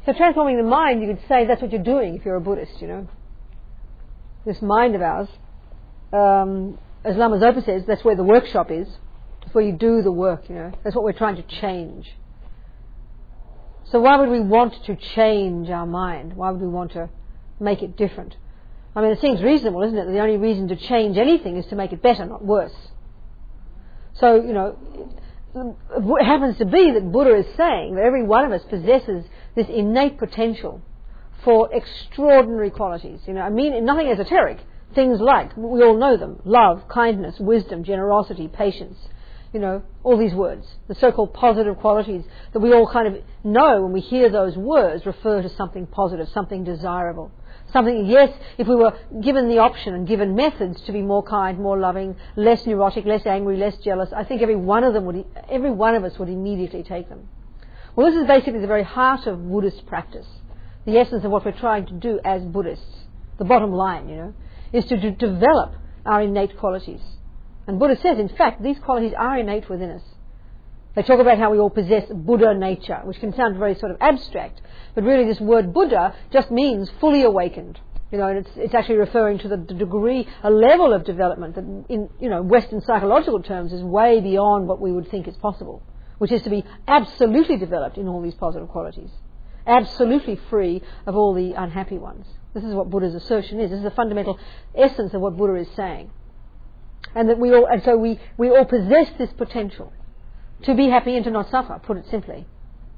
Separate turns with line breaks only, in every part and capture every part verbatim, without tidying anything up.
So transforming the mind, you could say that's what you're doing if you're a Buddhist, you know. This mind of ours, um, as Lama Zopa says, that's where the workshop is. It's where you do the work, you know. That's what we're trying to change. So why would we want to change our mind? Why would we want to make it different? I mean, it seems reasonable, isn't it? The only reason to change anything is to make it better, not worse. So, you know, it happens to be that Buddha is saying that every one of us possesses this innate potential for extraordinary qualities. You know, I mean, nothing esoteric. Things like, we all know them, love, kindness, wisdom, generosity, patience. You know, all these words, the so-called positive qualities that we all kind of know when we hear those words refer to something positive, something desirable. Something, yes, if we were given the option and given methods to be more kind, more loving, less neurotic, less angry, less jealous, I think every one of them would, every one of us would immediately take them. Well, this is basically the very heart of Buddhist practice. The essence of what we're trying to do as Buddhists. The bottom line, you know, is to d- develop our innate qualities. And Buddha says, in fact, these qualities are innate within us. They talk about how we all possess Buddha nature, which can sound very sort of abstract, but really this word Buddha just means fully awakened. You know, and it's, it's actually referring to the, the degree, a level of development that in, you know, Western psychological terms is way beyond what we would think is possible, which is to be absolutely developed in all these positive qualities, absolutely free of all the unhappy ones. This is what Buddha's assertion is. This is the fundamental essence of what Buddha is saying. And that we all, and so we, we all possess this potential to be happy and to not suffer, put it simply.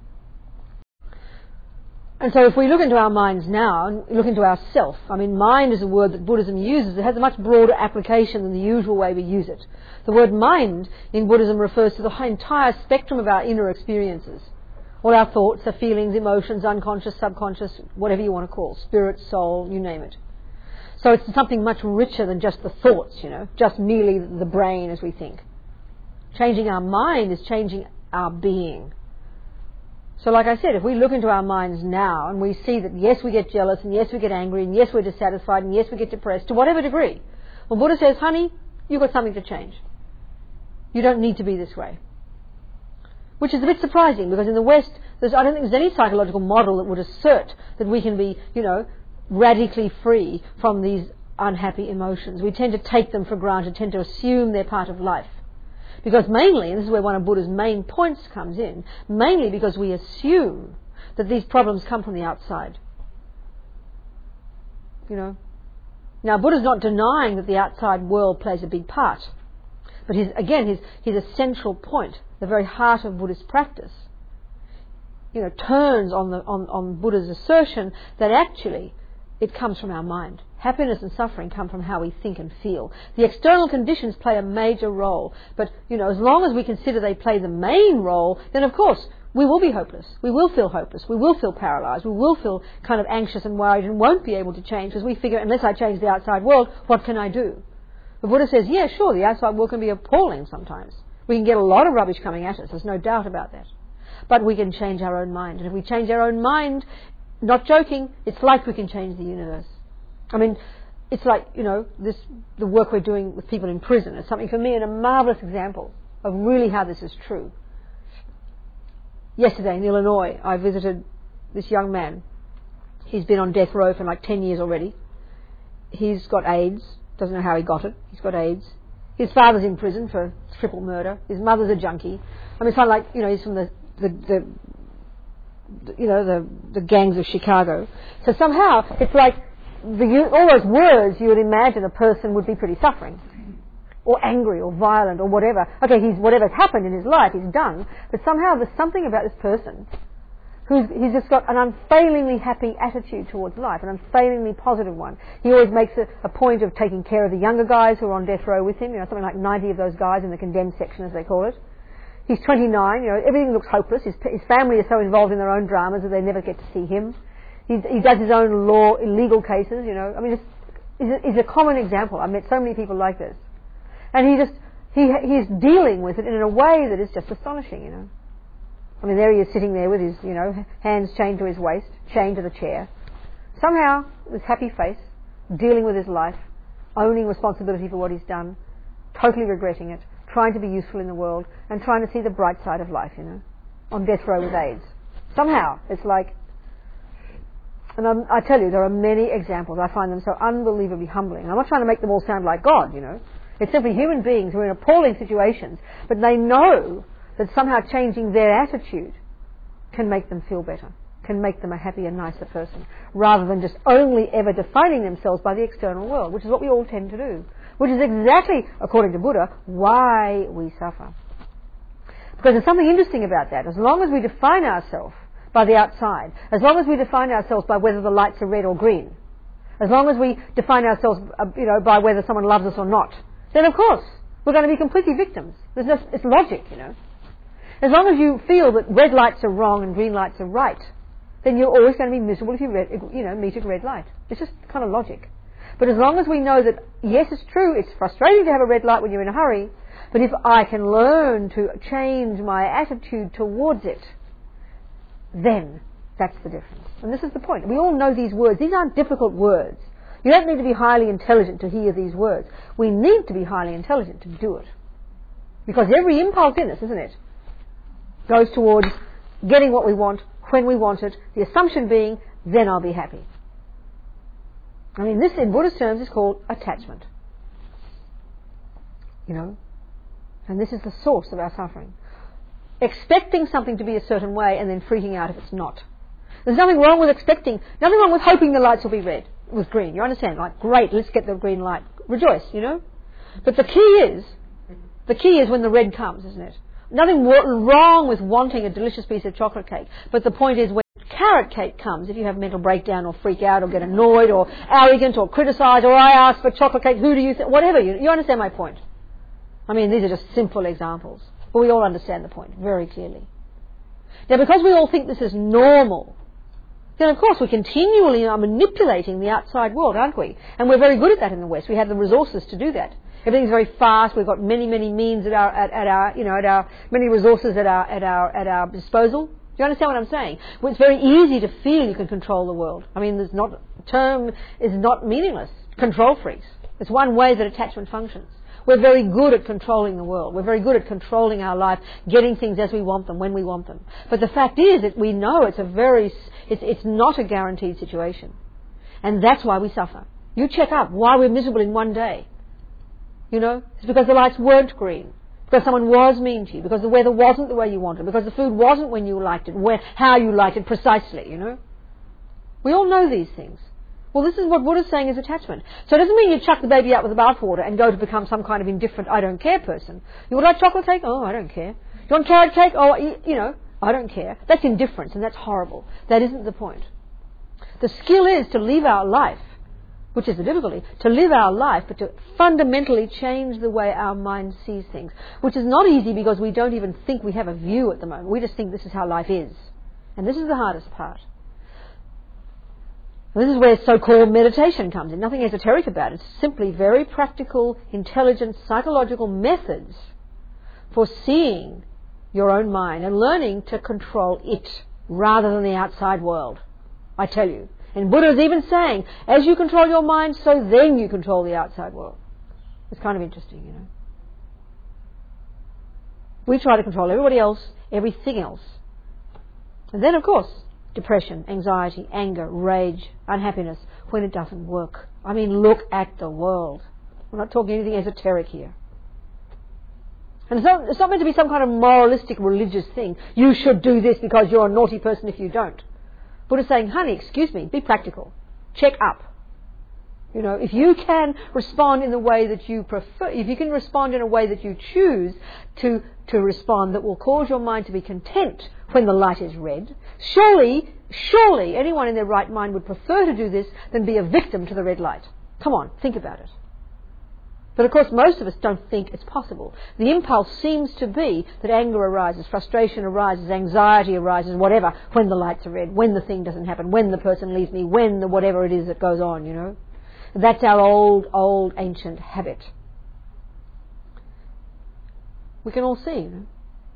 And so if we look into our minds now and look into our self, I mean, mind is a word that Buddhism uses. It has a much broader application than the usual way we use it. The word mind in Buddhism refers to the entire spectrum of our inner experiences. All our thoughts, our feelings, emotions, unconscious, subconscious, whatever you want to call, spirit, soul, you name it. So it's something much richer than just the thoughts, you know, just merely the brain as we think. Changing our mind is changing our being. So like I said, if we look into our minds now and we see that yes, we get jealous, and yes, we get angry, and yes, we're dissatisfied, and yes, we get depressed, to whatever degree, well, Buddha says, honey, you've got something to change. You don't need to be this way. Which is a bit surprising, because in the West, there's, I don't think there's any psychological model that would assert that we can be, you know, radically free from these unhappy emotions. We tend to take them for granted, tend to assume they're part of life. Because mainly, and this is where one of Buddha's main points comes in, mainly because we assume that these problems come from the outside. You know. Now, Buddha's not denying that the outside world plays a big part. But his, again, his, his essential point, the very heart of Buddhist practice, you know, turns on, the, on, on Buddha's assertion that actually it comes from our mind. Happiness and suffering come from how we think and feel. The external conditions play a major role, but, you know, as long as we consider they play the main role, then of course we will be hopeless. We will feel hopeless. We will feel paralyzed. We will feel kind of anxious and worried and won't be able to change, because we figure, unless I change the outside world, what can I do? The Buddha says, yeah, sure, the outside world can be appalling sometimes. We can get a lot of rubbish coming at us. There's no doubt about that. But we can change our own mind. And if we change our own mind, not joking, it's like we can change the universe. I mean, it's like, you know, this the work we're doing with people in prison. It's something for me and a marvellous example of really how this is true. Yesterday in Illinois, I visited this young man. He's been on death row for like ten years already. He's got AIDS. Doesn't know how he got it. He's got AIDS. His father's in prison for triple murder. His mother's a junkie. I mean, it's kind of like, you know, he's from the, the, the you know, the, the gangs of Chicago. So somehow, it's like, the, all those words you would imagine a person would be pretty suffering, or angry, or violent, or whatever. Okay, he's whatever's happened in his life, he's done. But somehow there's something about this person who's he's just got an unfailingly happy attitude towards life, an unfailingly positive one. He always makes a, a point of taking care of the younger guys who are on death row with him. You know, something like ninety of those guys in the condemned section, as they call it. He's twenty-nine. You know, everything looks hopeless. His, his family is so involved in their own dramas that they never get to see him. He, he does his own law, illegal cases, you know. I mean, it's, it's, a, it's a common example. I've met so many people like this. And he just, he he's dealing with it in a way that is just astonishing, you know. I mean, there he is sitting there with his, you know, hands chained to his waist, chained to the chair. Somehow, with happy face, dealing with his life, owning responsibility for what he's done, totally regretting it, trying to be useful in the world, and trying to see the bright side of life, you know, on death row with AIDS. Somehow, it's like, And I'm, I tell you, there are many examples. I find them so unbelievably humbling. And I'm not trying to make them all sound like God, you know. It's simply human beings who are in appalling situations, but they know that somehow changing their attitude can make them feel better, can make them a happier, nicer person, rather than just only ever defining themselves by the external world, which is what we all tend to do, which is exactly, according to Buddha, why we suffer. Because there's something interesting about that. As long as we define ourselves by the outside, as long as we define ourselves by whether the lights are red or green, as long as we define ourselves, uh, you know, by whether someone loves us or not, then of course we're going to be completely victims. There's no, it's logic, you know. As long as you feel that red lights are wrong and green lights are right, then you're always going to be miserable if you, red, you know, meet a red light. It's just kind of logic. But as long as we know that, yes, it's true, it's frustrating to have a red light when you're in a hurry, but if I can learn to change my attitude towards it, then that's the difference. And this is the point. We all know these words. These aren't difficult words. You don't need to be highly intelligent to hear these words. We need to be highly intelligent to do it. Because every impulse in us, isn't it, goes towards getting what we want, when we want it, the assumption being, then I'll be happy. I mean, this in Buddhist terms is called attachment. You know? And this is the source of our suffering. Expecting something to be a certain way and then freaking out if it's not. There's nothing wrong with expecting, nothing wrong with hoping the lights will be red, with green. You understand? Like, great, let's get the green light. Rejoice, you know? But the key is, the key is when the red comes, isn't it? Nothing wrong with wanting a delicious piece of chocolate cake. But the point is when carrot cake comes, if you have mental breakdown or freak out or get annoyed or arrogant or criticise or I ask for chocolate cake, who do you think, whatever, you, you understand my point. I mean, these are just simple examples. But we all understand the point very clearly. Now, because we all think this is normal, then of course we continually are manipulating the outside world, aren't we? And we're very good at that in the West. We have the resources to do that. Everything's very fast. We've got many, many means at our, at, at our, you know, at our, many resources at our, at our, at our disposal. Do you understand what I'm saying? Well, it's very easy to feel you can control the world. I mean, there's not, term is not meaningless. Control freaks. It's one way that attachment functions. We're very good at controlling the world. We're very good at controlling our life, getting things as we want them, when we want them. But the fact is that we know it's a very, it's, it's not a guaranteed situation. And that's why we suffer. You check up why we're miserable in one day. You know, it's because the lights weren't green, because someone was mean to you, because the weather wasn't the way you wanted, because the food wasn't when you liked it, where, how you liked it precisely, you know. We all know these things. Well, this is what Buddha's saying is attachment. So it doesn't mean you chuck the baby out with the bathwater and go to become some kind of indifferent, I don't care person. You would like chocolate cake? Oh, I don't care. You want carrot cake? Oh, you know, I don't care. That's indifference, and that's horrible. That isn't the point. The skill is to live our life, which is the difficulty, to live our life, but to fundamentally change the way our mind sees things, which is not easy because we don't even think we have a view at the moment. We just think this is how life is. And this is the hardest part. And this is where so-called meditation comes in. Nothing esoteric about it. It's simply very practical, intelligent, psychological methods for seeing your own mind and learning to control it rather than the outside world. I tell you. And Buddha is even saying, as you control your mind, so then you control the outside world. It's kind of interesting, you know. We try to control everybody else, everything else. And then, of course, depression, anxiety, anger, rage, unhappiness, when it doesn't work. I mean, look at the world. We're not talking anything esoteric here. And it's not, it's not meant to be some kind of moralistic religious thing. You should do this because you're a naughty person if you don't. Buddha's saying, honey, excuse me, be practical. Check up. You know, if you can respond in the way that you prefer, if you can respond in a way that you choose to, to respond that will cause your mind to be content when the light is red, surely, surely anyone in their right mind would prefer to do this than be a victim to the red light. Come on, think about it. But of course most of us don't think it's possible. The impulse seems to be that anger arises, frustration arises, anxiety arises, whatever, when the lights are red, when the thing doesn't happen, when the person leaves me, when the whatever it is that goes on, you know. That's our old, old, ancient habit. We can all see, you know.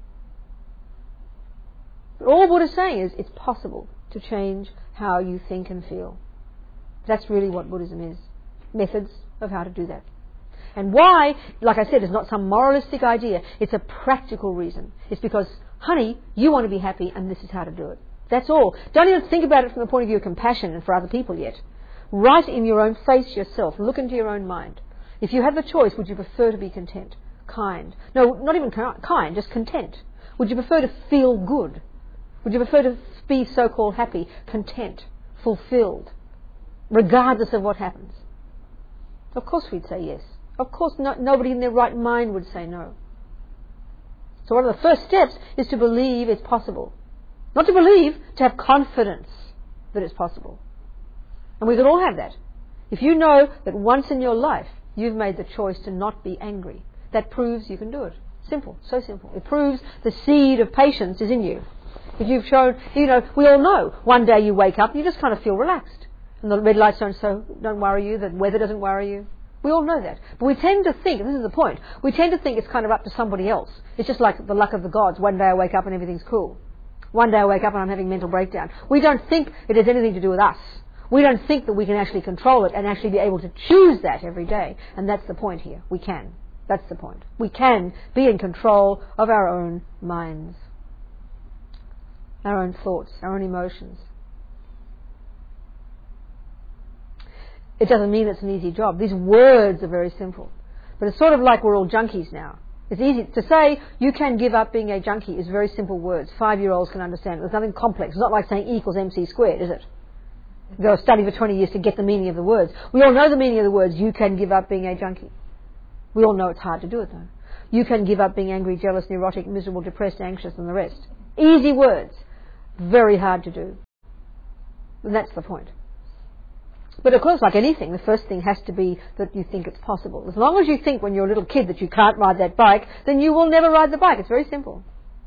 But all Buddha's saying is it's possible to change how you think and feel. That's really what Buddhism is. Methods of how to do that. And why, like I said, is not some moralistic idea. It's a practical reason. It's because, honey, you want to be happy and this is how to do it. That's all. Don't even think about it from the point of view of compassion and for other people yet. Right in your own face yourself. Look into your own mind. If you have the choice, would you prefer to be content? Kind? No, not even kind, just content. Would you prefer to feel good? Would you prefer to be so-called happy, content, fulfilled, regardless of what happens? Of course we'd say yes. Of course no, nobody in their right mind would say no. So one of the first steps is to believe it's possible. Not to believe, to have confidence that it's possible. And we can all have that. If you know that once in your life you've made the choice to not be angry, that proves you can do it. Simple, so simple. It proves the seed of patience is in you. If you've shown, you know, we all know, one day you wake up and you just kind of feel relaxed. And the red lights don't, so, don't worry you, the weather doesn't worry you. We all know that. But we tend to think, and this is the point, we tend to think it's kind of up to somebody else. It's just like the luck of the gods. One day I wake up and everything's cool. One day I wake up and I'm having mental breakdown. We don't think it has anything to do with us. We don't think that we can actually control it and actually be able to choose that every day. And that's the point here. We can. That's the point. We can be in control of our own minds, our own thoughts, our own emotions. It doesn't mean it's an easy job. These words are very simple. But it's sort of like we're all junkies now. It's easy to say you can give up being a junkie is very simple words. Five-year-olds can understand it. There's nothing complex. It's not like saying E equals mc squared, is it? You go study for twenty years to get the meaning of the words. We all know the meaning of the words, you can give up being a junkie. We all know it's hard to do it though. You can give up being angry, jealous, neurotic, miserable, depressed, anxious and the rest. Easy words. Very hard to do. And that's the point. But of course, like anything, the first thing has to be that you think it's possible. As long as you think when you're a little kid that you can't ride that bike, then you will never ride the bike. It's very simple.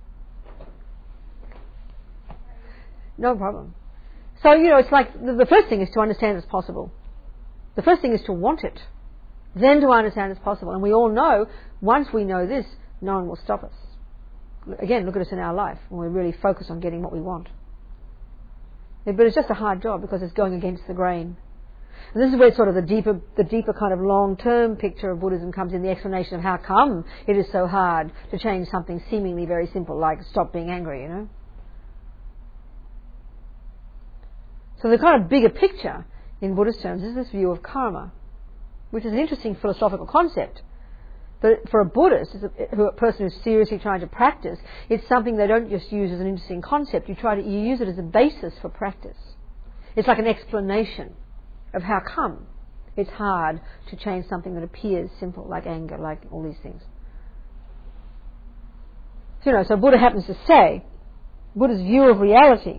No problem. So, you know, it's like the, the first thing is to understand it's possible. The first thing is to want it. Then to understand it's possible. And we all know, once we know this, no one will stop us. Again, look at us in our life when we really focus on getting what we want. But it's just a hard job because it's going against the grain. And this is where sort of the deeper, the deeper kind of long-term picture of Buddhism comes in, the explanation of how come it is so hard to change something seemingly very simple, like stop being angry, you know. So the kind of bigger picture in Buddhist terms is this view of karma, which is an interesting philosophical concept. But for a Buddhist, as a, a person who's seriously trying to practice, it's something they don't just use as an interesting concept. You try to you use it as a basis for practice. It's like an explanation of how come it's hard to change something that appears simple, like anger, like all these things. So, you know, so Buddha happens to say, Buddha's view of reality.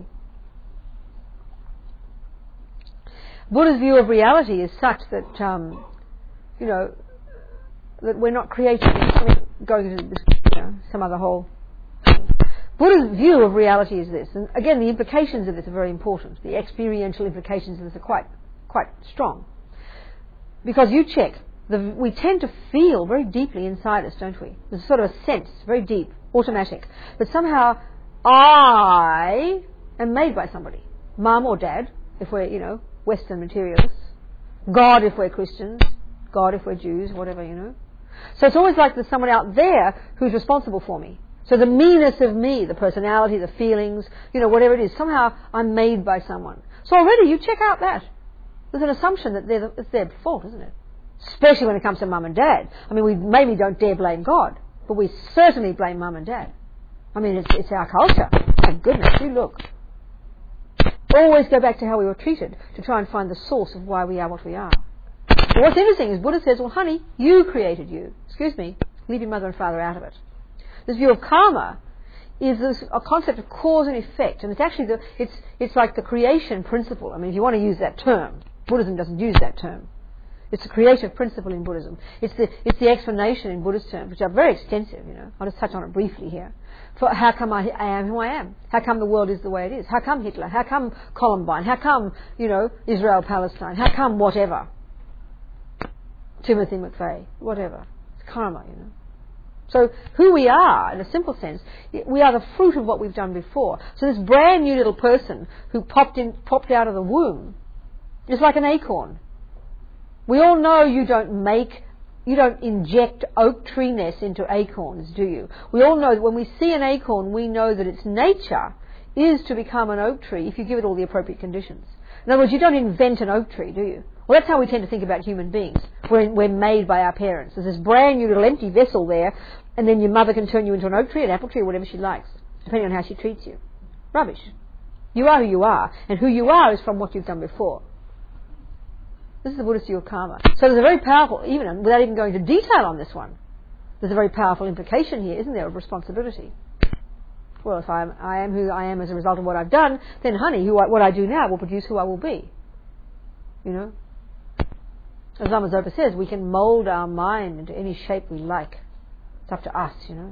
Buddha's view of reality is such that, um, you know, that we're not creating, I mean, going into this, you know, some other whole. Buddha's view of reality is this, and again, the implications of this are very important. The experiential implications of this are quite, quite strong. Because you check, the, we tend to feel very deeply inside us, don't we? There's sort of a sense, very deep, automatic, that somehow I am made by somebody. Mum or dad, if we're, you know, Western materialists. God if we're Christians. God if we're Jews, whatever, you know. So it's always like there's someone out there who's responsible for me. So the meanness of me, the personality, the feelings, you know, whatever it is, somehow I'm made by someone. So already you check out that. There's an assumption that they're the, it's their fault, isn't it? Especially when it comes to mum and dad. I mean, we maybe don't dare blame God, but we certainly blame mum and dad. I mean, it's, it's our culture. My goodness, you look. Always go back to how we were treated to try and find the source of why we are what we are. But what's interesting is Buddha says, well, honey, you created you. Excuse me, leave your mother and father out of it. This view of karma is this, a concept of cause and effect, and it's actually the, it's, it's like the creation principle. I mean, if you want to use that term, Buddhism doesn't use that term. It's a creative principle in Buddhism. It's the, it's the explanation in Buddhist terms, which are very extensive, you know. I'll just touch on it briefly here. For how come I, I am who I am? How come the world is the way it is? How come Hitler? How come Columbine? How come, you know, Israel, Palestine? How come whatever? Timothy McVeigh, whatever. It's karma, you know. So who we are, in a simple sense, we are the fruit of what we've done before. So this brand new little person who popped in, popped out of the womb is like an acorn. We all know you don't make, you don't inject oak tree nests into acorns, do you? We all know that when we see an acorn, we know that its nature is to become an oak tree if you give it all the appropriate conditions. In other words, you don't invent an oak tree, do you? Well, that's how we tend to think about human beings. We're, we're made by our parents. There's this brand new little empty vessel there, and then your mother can turn you into an oak tree, an apple tree, or whatever she likes, depending on how she treats you. Rubbish. You are who you are, and who you are is from what you've done before. This is the Buddhist view of karma. So there's a very powerful, even without even going into detail on this one, there's a very powerful implication here, isn't there, of responsibility. Well, if I am, I am who I am as a result of what I've done, then, honey, who I, what I do now will produce who I will be. You know? As Lama Zopa says, we can mould our mind into any shape we like. It's up to us, you know.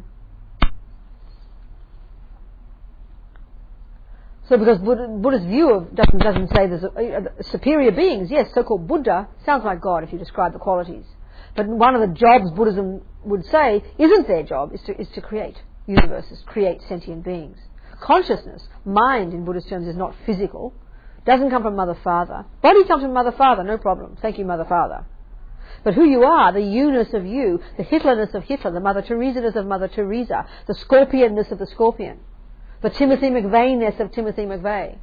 So because Buddha, Buddha's view of doesn't, doesn't say there's a, a, superior beings, yes, so-called Buddha sounds like God if you describe the qualities. But one of the jobs Buddhism would say isn't their job, is to, is to create universes, create sentient beings. Consciousness, mind in Buddhist terms, is not physical, doesn't come from Mother Father. Body comes from Mother Father, no problem. Thank you, Mother Father. But who you are, the you-ness of you, the Hitler-ness of Hitler, the Mother Teresa-ness of Mother Teresa, the Scorpion-ness of the Scorpion, the Timothy McVeigh-ness of Timothy McVeigh,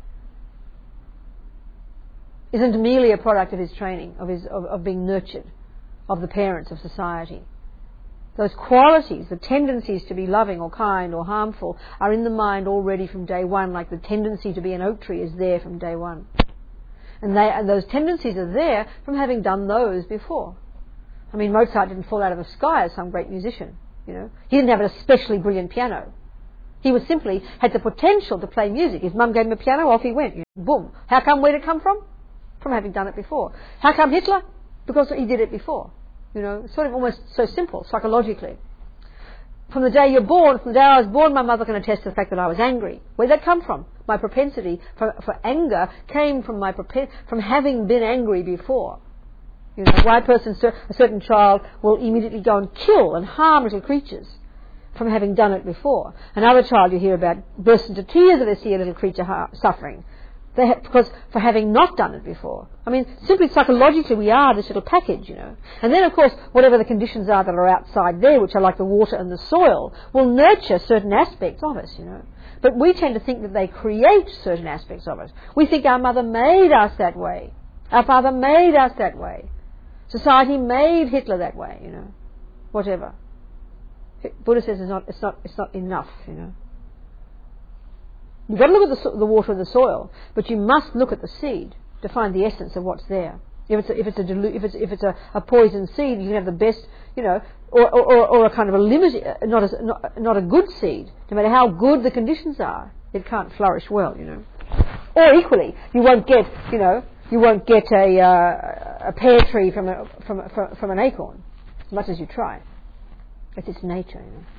isn't merely a product of his training, of, his, of, of being nurtured, of the parents, of society. Those qualities, the tendencies to be loving or kind or harmful, are in the mind already from day one, like the tendency to be an oak tree is there from day one. And, they, and those tendencies are there from having done those before. I mean, Mozart didn't fall out of the sky as some great musician, you know. He didn't have an especially brilliant piano. He was simply had the potential to play music. His mum gave him a piano, off he went. You know, boom. How come? Where did it come from? From having done it before. How come Hitler? Because he did it before. You know, it's sort of almost so simple, psychologically. From the day you're born, from the day I was born, my mother can attest to the fact that I was angry. Where did that come from? My propensity for, for anger came from my propen- from having been angry before. You know, a white person, a certain child, will immediately go and kill and harm little creatures from having done it before. Another child you hear about bursts into tears if they see a little creature ha- suffering. They have, because for having not done it before. I mean, simply psychologically we are this little package, you know. And then, of course, whatever the conditions are that are outside there, which are like the water and the soil, will nurture certain aspects of us, you know. But we tend to think that they create certain aspects of us. We think our mother made us that way. Our father made us that way. Society made Hitler that way, you know. Whatever. Buddha says it's not, it's not, it's not enough, you know. You've got to look at the, the water and the soil, but you must look at the seed to find the essence of what's there. If it's a, if it's a delu- if it's if it's a, a poison seed, you can have the best, you know, or or, or a kind of a limited, not a not, not a good seed. No matter how good the conditions are, it can't flourish well, you know. Or equally, you won't get, you know, you won't get a uh, a pear tree from a from a, from, from an acorn, as much as you try. It's its nature, you know.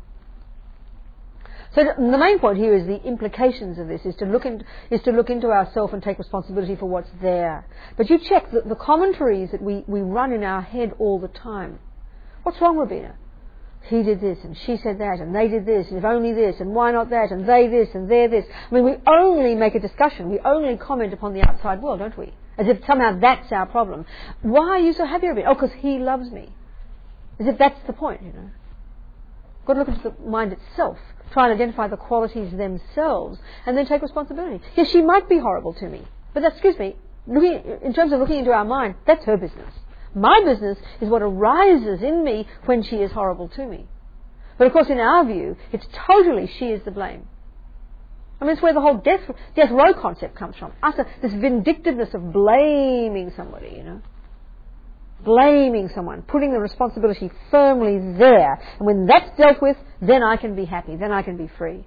So the main point here is the implications of this is to look in, is to look into ourselves and take responsibility for what's there. But you check the, the commentaries that we, we run in our head all the time. What's wrong, Robina? He did this and she said that and they did this and if only this and why not that and they this and they're this. I mean, we only make a discussion. We only comment upon the outside world, don't we? As if somehow that's our problem. Why are you so happy, Robina? Oh, because he loves me. As if that's the point, you know. Got to look into the mind itself. Try and identify the qualities themselves, and then take responsibility. Yes, she might be horrible to me, but that, excuse me, looking, in terms of looking into our mind, that's her business. My business is what arises in me when she is horrible to me. But of course, in our view, it's totally she is the blame. I mean, it's where the whole death, death row concept comes from. Utter, this vindictiveness of blaming somebody, you know. Blaming someone, putting the responsibility firmly there. And when that's dealt with, then I can be happy, then I can be free.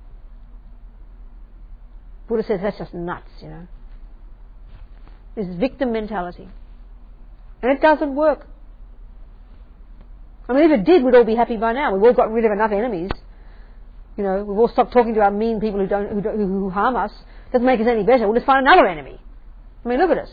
Buddha says that's just nuts, you know. This victim mentality. And it doesn't work. I mean, if it did, we'd all be happy by now. We've all got rid of enough enemies. You know, we've all stopped talking to our mean people who don't, who, don't, who harm us. Doesn't make us any better. We'll just find another enemy. I mean, look at us.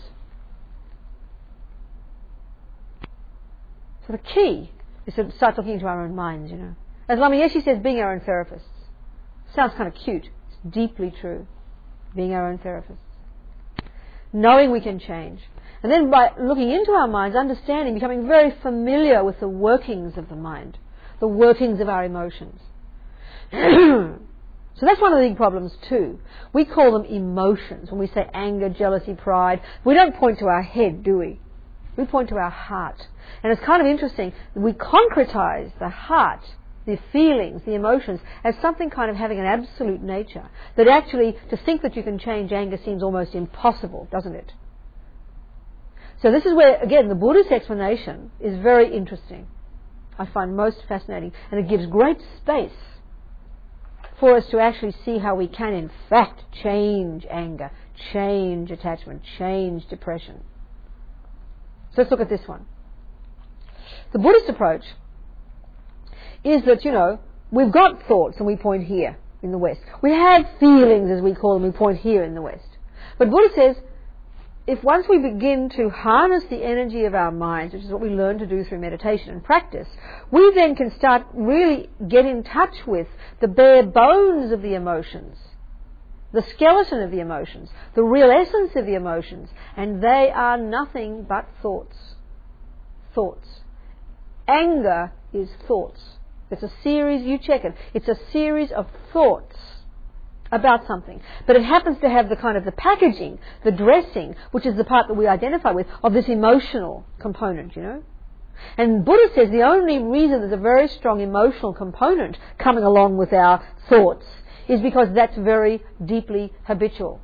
So the key is to start looking into our own minds, you know. As Lama Yeshe says, being our own therapists. Sounds kind of cute. It's deeply true. Being our own therapists. Knowing we can change. And then by looking into our minds, understanding, becoming very familiar with the workings of the mind. The workings of our emotions. So that's one of the big problems too. We call them emotions. When we say anger, jealousy, pride, we don't point to our head, do we? We point to our heart. And it's kind of interesting, we concretize the heart, the feelings, the emotions, as something kind of having an absolute nature. That actually, to think that you can change anger seems almost impossible, doesn't it? So this is where, again, the Buddhist explanation is very interesting. I find most fascinating. And it gives great space for us to actually see how we can, in fact, change anger, change attachment, change depression. So let's look at this one. The Buddhist approach is that, you know, we've got thoughts and we point here in the West. We have feelings, as we call them, we point here in the West. But Buddha says, if once we begin to harness the energy of our minds, which is what we learn to do through meditation and practice, we then can start really get in touch with the bare bones of the emotions, the skeleton of the emotions, the real essence of the emotions, and they are nothing but thoughts. Thoughts. Anger is thoughts. It's a series, you check it, it's a series of thoughts about something. But it happens to have the kind of the packaging, the dressing, which is the part that we identify with, of this emotional component, you know. And Buddha says the only reason there's a very strong emotional component coming along with our thoughts is because that's very deeply habitual.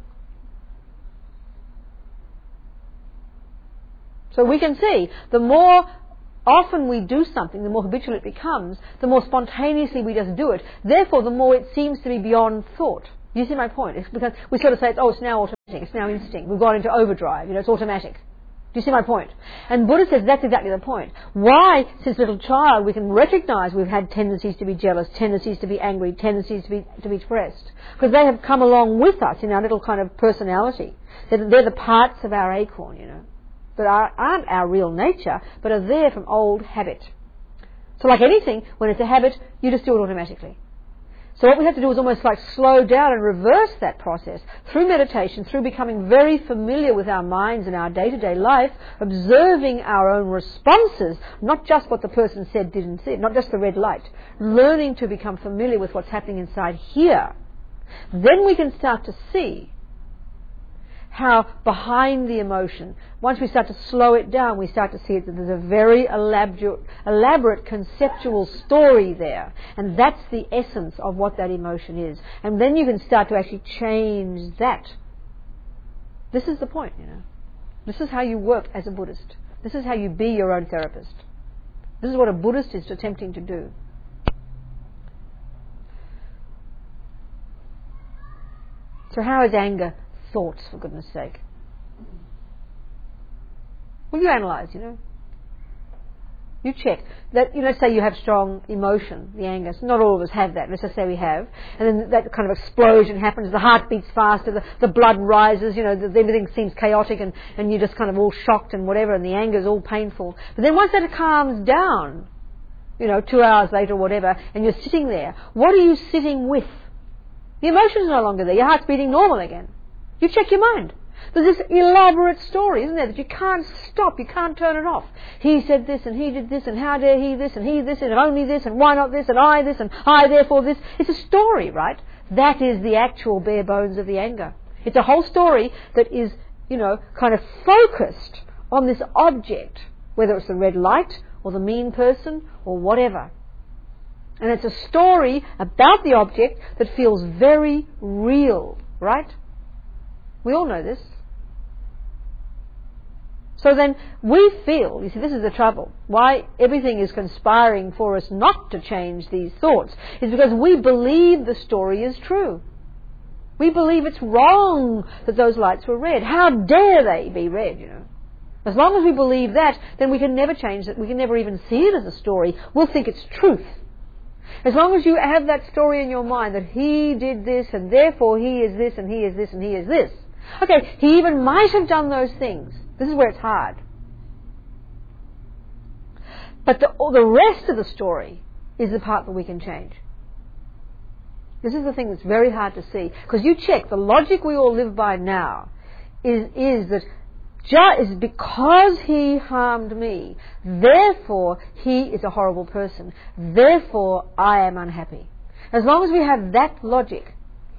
So we can see, the more often we do something, the more habitual it becomes, the more spontaneously we just do it. Therefore, the more it seems to be beyond thought. You see my point? It's because we sort of say, oh, it's now automatic, it's now instinct. We've gone into overdrive, you know, it's automatic. Do you see my point? And Buddha says that's exactly the point. Why, since a little child, we can recognize we've had tendencies to be jealous, tendencies to be angry, tendencies to be to be depressed. Because they have come along with us in our little kind of personality. They're, they're the parts of our acorn, you know, that are, aren't our real nature, but are there from old habit. So like anything, when it's a habit, you just do it automatically. So what we have to do is almost like slow down and reverse that process through meditation, through becoming very familiar with our minds and our day-to-day life, observing our own responses, not just what the person said, did and said, not just the red light, learning to become familiar with what's happening inside here. Then we can start to see how behind the emotion, once we start to slow it down, we start to see that there's a very elaborate, elaborate conceptual story there. And that's the essence of what that emotion is. And then you can start to actually change that. This is the point, you know. This is how you work as a Buddhist. This is how you be your own therapist. This is what a Buddhist is attempting to do. So how is anger thoughts, for goodness sake? Well, you analyse, you know. You check. That, you know, say you have strong emotion, the anger. So not all of us have that. Let's just say we have. And then that kind of explosion happens, the heart beats faster, the, the blood rises, you know, the, everything seems chaotic and, and you're just kind of all shocked and whatever, and the anger is all painful. But then once that calms down, you know, two hours later or whatever, and you're sitting there, what are you sitting with? The emotion's no longer there. Your heart's beating normal again. You check your mind. There's this elaborate story, isn't there, that you can't stop, you can't turn it off. He said this, and he did this, and how dare he this, and he this, and only this, and why not this, and I this, and I therefore this. It's a story, right? That is the actual bare bones of the anger. It's a whole story that is, you know, kind of focused on this object, whether it's the red light, or the mean person, or whatever. And it's a story about the object that feels very real, right? We all know this. So then we feel, you see, this is the trouble. Why everything is conspiring for us not to change these thoughts is because we believe the story is true. We believe it's wrong that those lights were red. How dare they be red, you know? As long as we believe that, then we can never change it. We can never even see it as a story. We'll think it's truth. As long as you have that story in your mind that he did this and therefore he is this and he is this and he is this. Okay, he even might have done those things. This is where it's hard. But the, all the rest of the story is the part that we can change. This is the thing that's very hard to see. Because you check, the logic we all live by now is, is that just because he harmed me, therefore he is a horrible person. Therefore I am unhappy. As long as we have that logic,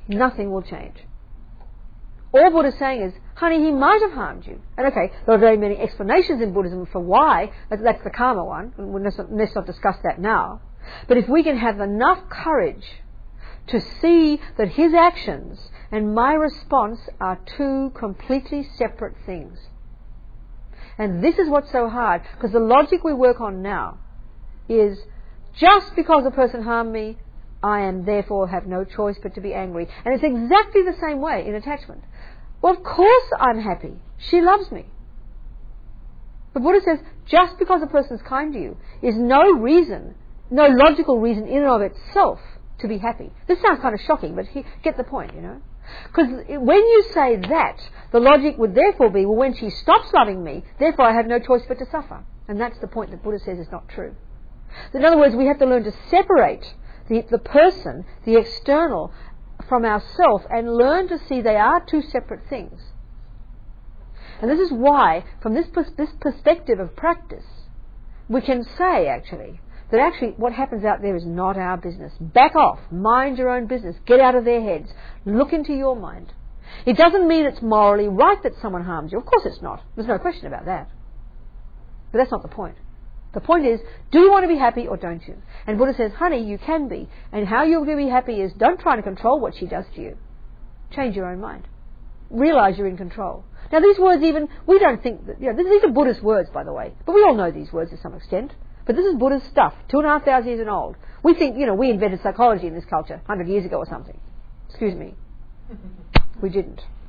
nothing will change. All Buddha's saying is, honey, he might have harmed you. And okay, there are very many explanations in Buddhism for why. That's the karma one. Let's not, let's not discuss that now. But if we can have enough courage to see that his actions and my response are two completely separate things. And this is what's so hard, because the logic we work on now is just because a person harmed me, I am therefore have no choice but to be angry. And it's exactly the same way in attachment. Well, of course I'm happy. She loves me. But Buddha says, just because a person's kind to you is no reason, no logical reason in and of itself to be happy. This sounds kind of shocking, but he, get the point, you know. Because when you say that, the logic would therefore be, well, when she stops loving me, therefore I have no choice but to suffer. And that's the point that Buddha says is not true. In other words, we have to learn to separate the, the person, the external, from ourself and learn to see they are two separate things. And this is why, from this, pers- this perspective of practice, we can say, actually, that actually what happens out there is not our business. Back off. Mind your own business. Get out of their heads. Look into your mind. It doesn't mean it's morally right that someone harms you. Of course it's not. There's no question about that. But that's not the point. The point is, do you want to be happy or don't you? And Buddha says, honey, you can be. And how you're going to be happy is don't try to control what she does to you. Change your own mind. Realize you're in control. Now these words even, we don't think that, you know, these are Buddhist words, by the way. But we all know these words to some extent. But this is Buddha's stuff, two and a half thousand years old. We think, you know, we invented psychology in this culture, one hundred years ago or something. Excuse me. We didn't.